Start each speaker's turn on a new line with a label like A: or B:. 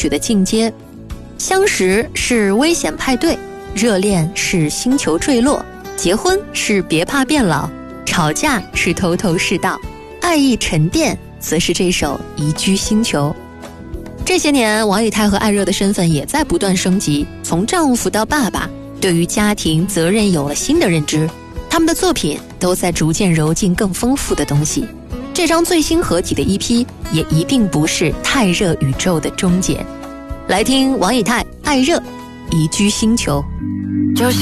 A: 曲的进阶。相识是危险派对，热恋是星球坠落，结婚是别怕变老，吵架是头头是道，爱意沉淀则是这首宜居星球。这些年，王以太和艾热的身份也在不断升级，从丈夫到爸爸，对于家庭责任有了新的认知。他们的作品都在逐渐揉进更丰富的东西。这张最新合体的 EP 也一定不是太热宇宙的终结。来听王以太、艾热，宜居星球。